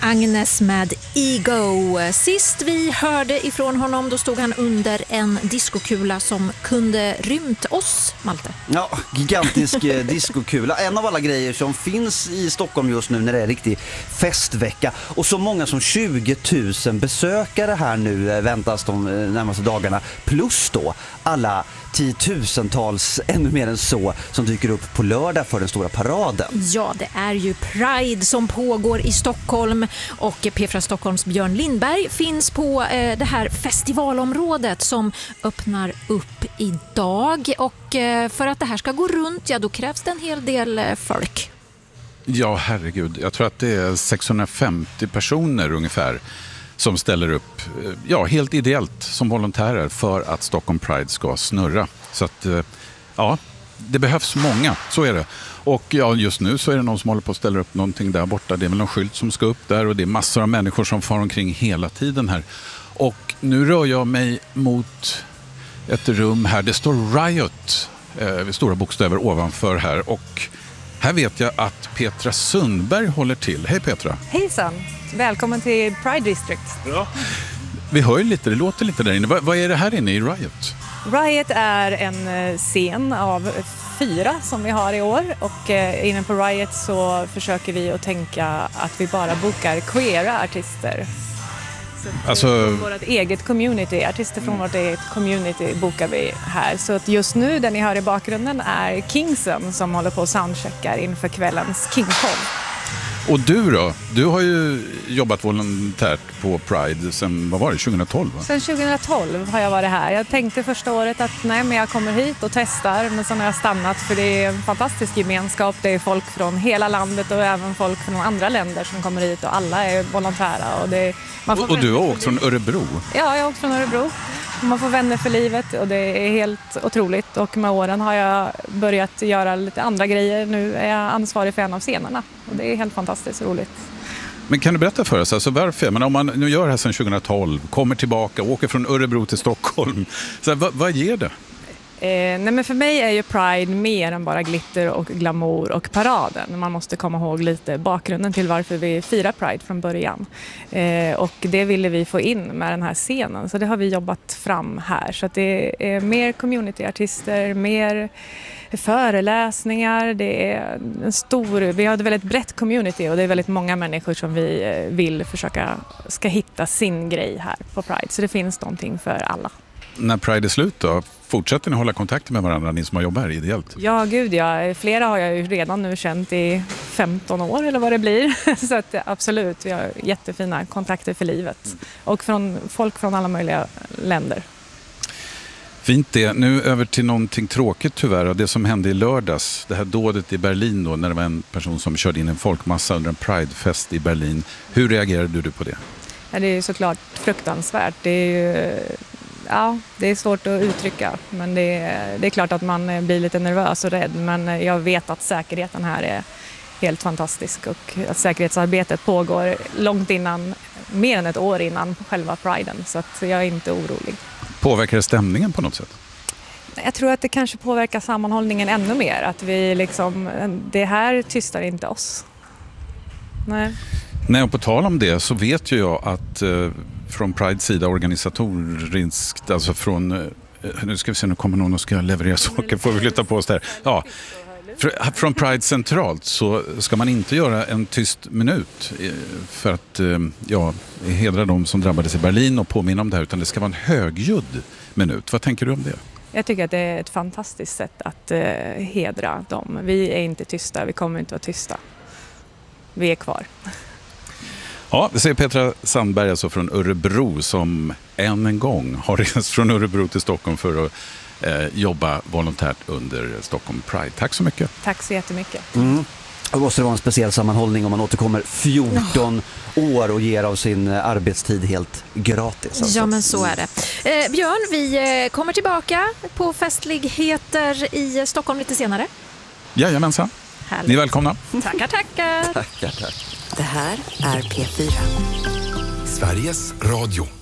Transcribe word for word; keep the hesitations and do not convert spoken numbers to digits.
Agnes med Ego. Sist vi hörde ifrån honom, då stod han under en diskokula som kunde rymt oss, Malte. Ja, gigantisk diskokula. En av alla grejer som finns i Stockholm just nu när det är riktig festvecka. Och så många som tjugo tusen besökare här nu väntas de närmaste dagarna. Plus då alla tiotusentals, ännu mer än så, som dyker upp på lördag för den stora paraden. Ja, det är ju Pride som pågår i Stockholm och P fyra Stockholms Björn Lindberg finns på eh, det här festivalområdet som öppnar upp idag. Och eh, för att det här ska gå runt, ja, då krävs det en hel del eh, folk. Ja, herregud. Jag tror att det är sexhundrafemtio personer ungefär som ställer upp, ja, helt ideellt som volontärer för att Stockholm Pride ska snurra. Så att, ja, det behövs många, så är det. Och ja, just nu så är det någon som håller på att ställa upp någonting där borta. Det är väl någon skylt som ska upp där och det är massor av människor som far omkring hela tiden här. Och nu rör jag mig mot ett rum här. Det står Riot eh, stora bokstäver ovanför här. Och här vet jag att Petra Sundberg håller till. Hej Petra! Hejsan! Välkommen till Pride District. Ja. Vi hör ju lite, det låter lite där inne. Vad, vad är det här inne i Riot? Riot är en scen av fyra som vi har i år. Och eh, inne på Riot så försöker vi att tänka att vi bara bokar queera artister. Så alltså, från vårt eget community, artister från vårt eget community bokar vi här. Så att just nu, den ni hör i bakgrunden, är Kingsen som håller på och soundcheckar inför kvällens Kingpop. Och du då? Du har ju jobbat volontärt på Pride sedan, vad var det, tjugohundratolv? Va? Sen tjugohundratolv har jag varit här. Jag tänkte första året att nej, men jag kommer hit och testar. Men sen har jag stannat för det är en fantastisk gemenskap. Det är folk från hela landet och även folk från andra länder som kommer hit och alla är volontära. Och, det, man får och, och du har åkt från Örebro? Ja, jag har åkt från Örebro. Man får vänner för livet och det är helt otroligt. Och med åren har jag börjat göra lite andra grejer. Nu är jag ansvarig för en av scenerna och det är helt fantastiskt roligt. Men kan du berätta för oss, alltså varför? Men om man nu gör det här sedan tjugohundratolv, kommer tillbaka, åker från Örebro till Stockholm, så här, vad, vad ger det? Eh, nej men för mig är ju Pride mer än bara glitter och glamour och paraden. Man måste komma ihåg lite bakgrunden till varför vi firar Pride från början. Eh, och det ville vi få in med den här scenen. Så det har vi jobbat fram här. Så att det är mer communityartister, mer föreläsningar. Det är en stor, vi har ett väldigt brett community och det är väldigt många människor som vi vill försöka ska hitta sin grej här på Pride. Så det finns någonting för alla. När Pride är slut då, fortsätter ni hålla kontakt med varandra, ni som har jobbat här ideellt? Ja, gud ja. Flera har jag ju redan nu känt i femton år eller vad det blir. Så att absolut, vi har jättefina kontakter för livet. Och från folk från alla möjliga länder. Fint det. Nu över till någonting tråkigt tyvärr. Och det som hände i lördags, det här dådet i Berlin då, när det var en person som körde in en folkmassa under en Pridefest i Berlin. Hur reagerade du på det? Ja, det är ju såklart fruktansvärt. Det är ju... Ja, det är svårt att uttrycka, men det är, det är klart att man blir lite nervös och rädd, men jag vet att säkerheten här är helt fantastisk och att säkerhetsarbetet pågår långt innan, mer än ett år innan själva Priden, så att jag är inte orolig. Påverkar det stämningen på något sätt? Jag tror att det kanske påverkar sammanhållningen ännu mer, att vi liksom, det här tystar inte oss. Nej. Nej, och på tal om det så vet ju jag att eh, från Prides sida organisatoriskt, alltså från, eh, nu ska vi se, nu kommer någon och ska leverera saker, får vi flytta på oss där. Ja, fr- från Pride centralt så ska man inte göra en tyst minut eh, för att eh, ja, hedra de som drabbades i Berlin och påminna om det här, utan det ska vara en högljudd minut. Vad tänker du om det? Jag tycker att det är ett fantastiskt sätt att eh, hedra dem. Vi är inte tysta, vi kommer inte vara tysta. Vi är kvar. Ja, det säger Petra Sandberg alltså från Örebro som än en gång har rest från Örebro till Stockholm för att eh, jobba volontärt under Stockholm Pride. Tack så mycket. Tack så jättemycket. Mm. Det måste vara en speciell sammanhållning om man återkommer fjorton år och ger av sin arbetstid helt gratis. Alltså. Ja, men så är det. Eh, Björn, vi kommer tillbaka på festligheter i Stockholm lite senare. Jajamensan. Härligt. Ni är välkomna. Tackar, tackar. Tackar, tack. Det här är P fyra. Sveriges Radio.